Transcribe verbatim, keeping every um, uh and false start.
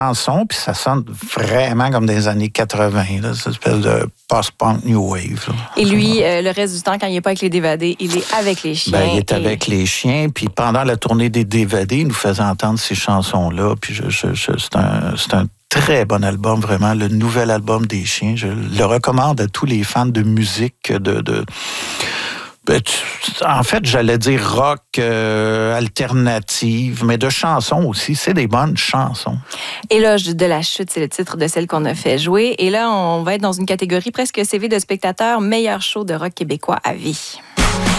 chanson, puis ça sonne vraiment comme des années quatre-vingts, là, cette espèce de post-punk new wave. Là. Et lui, euh, le reste du temps, quand il n'est pas avec les Dévadés, il est avec les chiens. Ben, il est et... avec les chiens, puis pendant la tournée des Dévadés, il nous faisait entendre ces chansons-là, puis je, je, je, c'est un, c'est un très bon album, vraiment, le nouvel album des chiens. Je le recommande à tous les fans de musique, de... de Ben, tu, en fait, j'allais dire rock euh, alternative, mais de chansons aussi. C'est des bonnes chansons. Éloge de la chute, c'est le titre de celle qu'on a fait jouer. Et là, on va être dans une catégorie presque C V de spectateur, meilleur show de rock québécois à vie.